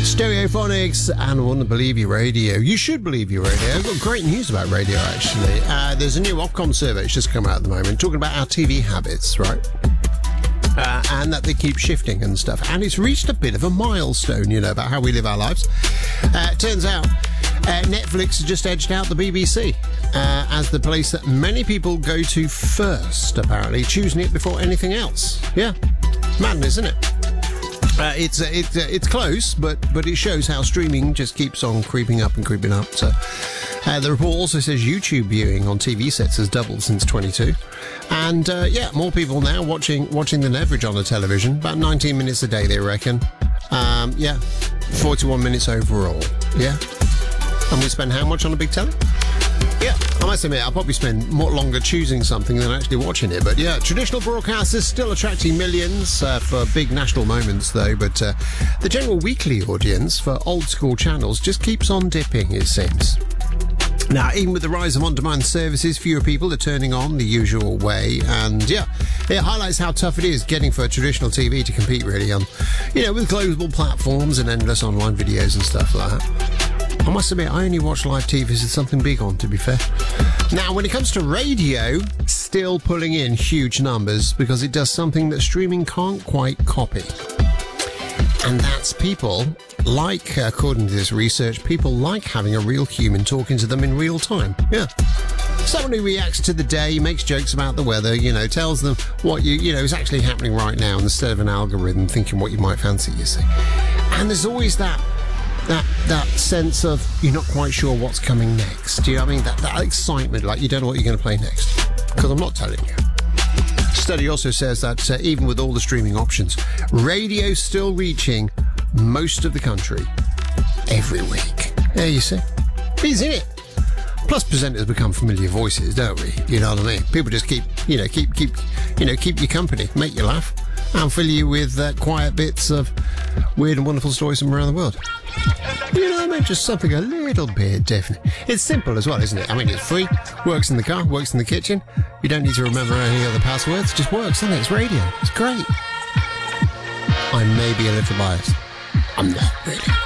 Stereophonics and I Wouldn't Believe Your Radio. You should believe your radio. I've got great news about radio, actually. There's a new Ofcom survey that's just come out at the moment talking about our TV habits, right? And that they keep shifting and stuff. And it's reached a bit of a milestone, you know, about how we live our lives. Turns out Netflix has just edged out the BBC as the place that many people go to first, apparently, choosing it before anything else. Yeah, madness, isn't it? It's close, but it shows how streaming just keeps on creeping up and creeping up. So the report also says YouTube viewing on TV sets has doubled since 22, and more people now watching than average on the television. About 19 minutes a day, they reckon. 41 minutes overall. Yeah, and we spend how much on a big telly? Yeah, I must admit, I'll probably spend more longer choosing something than actually watching it. But yeah, traditional broadcasters still attracting millions for big national moments, though. But the general weekly audience for old school channels just keeps on dipping, it seems. Now, even with the rise of on-demand services, fewer people are turning on the usual way. And yeah, it highlights how tough it is getting for traditional TV to compete, really, on, you know, with global platforms and endless online videos and stuff like that. I must admit, I only watch live TV as something big on, to be fair. Now, when it comes to radio, still pulling in huge numbers because it does something that streaming can't quite copy. And that's people like, according to this research, people like having a real human talking to them in real time. Yeah. Someone who reacts to the day, makes jokes about the weather, you know, tells them what you know is actually happening right now instead of an algorithm thinking what you might fancy, you see. And there's always that sense of you're not quite sure what's coming next. Do you know what I mean? That excitement, like you don't know what you're going to play next. Because I'm not telling you. Study also says that even with all the streaming options, radio's still reaching most of the country every week. There you see. Isn't it? Plus, presenters become familiar voices, don't we? You know what I mean? People just keep you company, make you laugh, and fill you with quiet bits of weird and wonderful stories from around the world. You know what I mean? Just something a little bit different. It's simple as well, isn't it? I mean, it's free, works in the car, works in the kitchen. You don't need to remember any other passwords. It just works, doesn't it? It's radio. It's great. I may be a little biased. I'm not really.